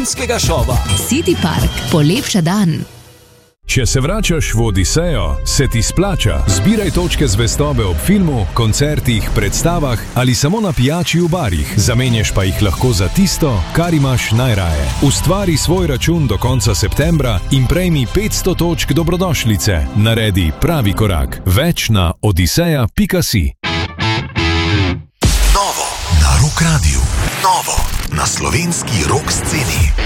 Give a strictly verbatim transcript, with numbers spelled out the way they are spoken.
vrhunskega šova. City Park, polepša dan. Če se vračaš v Odisejo, se ti splača. Zbiraj točke zvestobe ob filmu, koncertih, predstavah ali samo na pijači v barih. Zamenjaš pa jih lahko za tisto, kar imaš najraje. Ustvari svoj račun do konca septembra in prejmi petsto točk dobrodošlice. Naredi pravi korak. Več na odiseja pika si. Novo na Rock Radiu. Novo na slovenski rock sceni.